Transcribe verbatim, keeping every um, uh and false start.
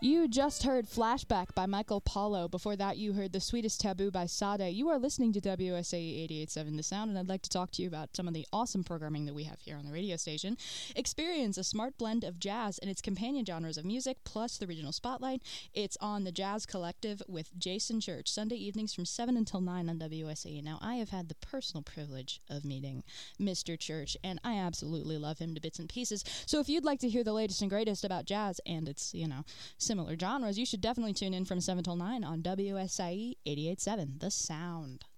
You just heard Flashback by Michael Paulo. Before that, you heard The Sweetest Taboo by Sade. You are listening to W S A E eighty-eight point seven The Sound, and I'd like to talk to you about some of the awesome programming that we have here on the radio station. Experience a smart blend of jazz and its companion genres of music, plus the regional spotlight. It's on the Jazz Collective with Jason Church, Sunday evenings from seven until nine on W S A E. Now, I have had the personal privilege of meeting Mister Church, and I absolutely love him to bits and pieces. So if you'd like to hear the latest and greatest about jazz and its, you know, similar genres, you should definitely tune in from seven till nine on W S I E eighty-eight point seven, The Sound.